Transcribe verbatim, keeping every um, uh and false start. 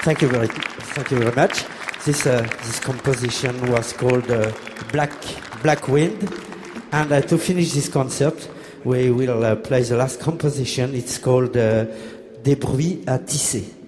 Thank you very, thank you very much. This uh, this composition was called uh, Black Black Wind, and uh, to finish this concert, we will uh, play the last composition. It's called uh, Des bruits à tisser.